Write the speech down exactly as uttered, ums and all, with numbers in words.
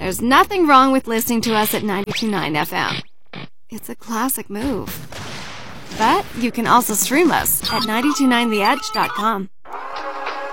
There's nothing wrong with listening to us at ninety-two point nine F M. It's a classic move. But you can also stream us at nine two nine the edge dot com.